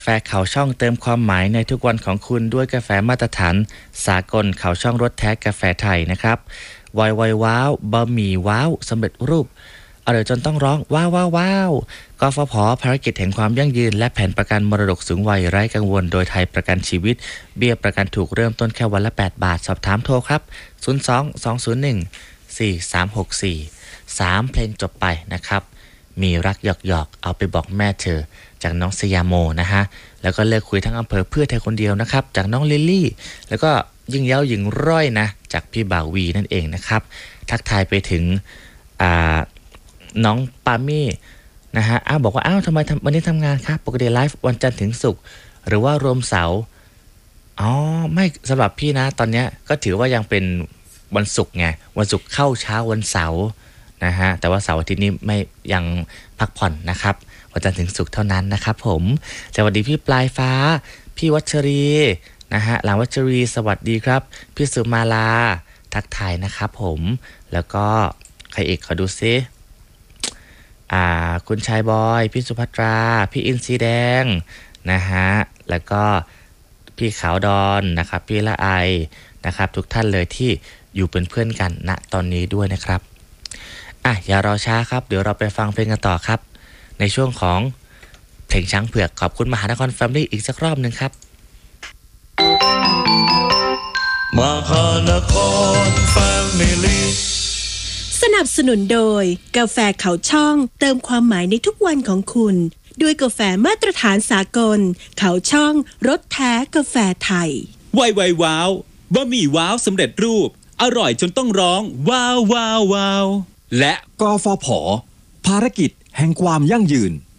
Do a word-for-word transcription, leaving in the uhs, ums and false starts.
กาแฟเขาช่องเติมความหมายในทุกวันของคุณด้วยกาแฟมาตรฐานสากลเขาช่องรสแท้กาแฟไทยนะครับไวไวว้าวบะหมี่ว้าวสำเร็จรูปอร่อยจนต้องร้องว้าวว้าวว้าวกฟผภารกิจแห่งความยั่งยืนและแผนประกันมรดกสูงวัยไร้กังวลโดยไทยประกันชีวิตเบี้ยประกันถูกเริ่มต้นแค่วันละแปดบาทสอบถามโทรครับศูนย์ สอง สอง ศูนย์ หนึ่ง สี่ สาม หก สี่ สามเพลงจบไปนะครับมีรักหยอกๆเอาไปบอกแม่เธอจากน้องสยามโมนะฮะแล้วก็เลิกคุยทั้งอำเภอเพื่อเธอคนเดียวนะครับจากน้องลิลลี่แล้วก็ยิ่งเย้าหญิงร้อยนะจากพี่บ่าววีนั่นเองนะครับทักทายไปถึงอ่าน้องปามี่นะฮะอ้าวบอกว่าอ้าวทำไมวันนี้ทำงานครับปกติไลฟ์วันจันทร์ถึงศุกร์หรือว่ารวมเสาร์อ๋อไม่สำหรับพี่นะตอนนี้ก็ถือว่ายังเป็นวันศุกร์ไงวันศุกร์เข้าเช้าวันเสาร์นะฮะแต่ว่าเสาร์อาทิตย์นี้ไม่ยังพักผ่อนนะครับวันจันทร์ถึงศุกร์เท่านั้นนะครับผมสวัสดีพี่ปลายฟ้าพี่วัชรีนะฮะหลังวัชรีสวัสดีครับพี่สุมาลาทักทายนะครับผมแล้วก็ใครอีกขอดูซิอ่าคุณชายบอยพี่สุภัตราพี่อินซีแดงนะฮะแล้วก็พี่ขาวดอนนะครับพี่ละไอนะครับทุกท่านเลยที่อยู่เป็นเพื่อนกันณตอนนี้ด้วยนะครับอ่ะอย่ารอช้าครับเดี๋ยวเราไปฟังเพลงกันต่อครับในช่วงของเพลงช้างเผือกขอบคุณมหานครแฟมิลี่อีกสักรอบหนึ่งครับมหานครแฟมิลี่สนับสนุนโดยกาแฟเขาช่องเติมความหมายในทุกวันของคุณด้วยกาแฟมาตรฐานสากลเขาช่องรสแท้กาแฟไทยไวไวว้าวบะหมี่ว้าวสำเร็จรูปอร่อยจนต้องร้องว้าวว้าวว้าวและกฟผภารกิจแห่งความยั่งยืน